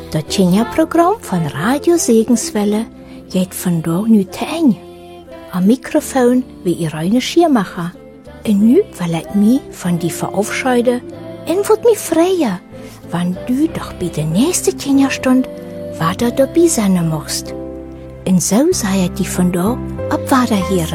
Das Kinderprogramm von Radio Segenswelle geht von da nu te Ende. Am Mikrofon wie Irene Schiermacher. Und nu will ich mich von die verabschieden und wird mich freuen, wenn du doch bei der nächsten Kinderstunde weiter dabei sein musst. Und so sei ich die von da ab weiter hier.